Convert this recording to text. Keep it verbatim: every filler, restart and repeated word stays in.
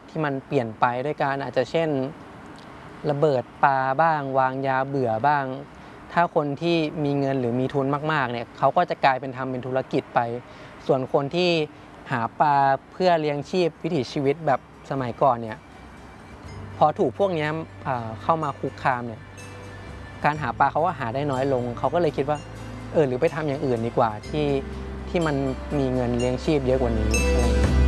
ที่มันเปลี่ยนไปด้วยการอาจจะเช่นระเบิดปลาบ้างวางยาเบื่อบ้างถ้าคนที่มีเงินหรือมีทุนมากๆเนี่ยเขาก็จะกลายเป็นทำเป็นธุรกิจไปส่วนคนที่หาปลาเพื่อเลี้ยงชีพวิถีชีวิตแบบสมัยก่อนเนี่ยพอถูกพวกนี้เข้ามาคุกคามเนี่ยการหาปลาเขาก็หาได้น้อยลงเขาก็เลยคิดว่าเออหรือไปทำอย่างอื่นดีกว่าที่ที่มันมีเงินเลี้ยงชีพเยอะกว่านี้อะไร